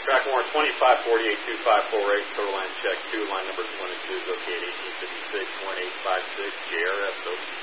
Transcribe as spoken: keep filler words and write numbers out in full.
Track warrant twenty-five forty-eight two five four eight, total line check two, line number twenty-two is okay at eighteen fifty-six one eight five six, J R S, over.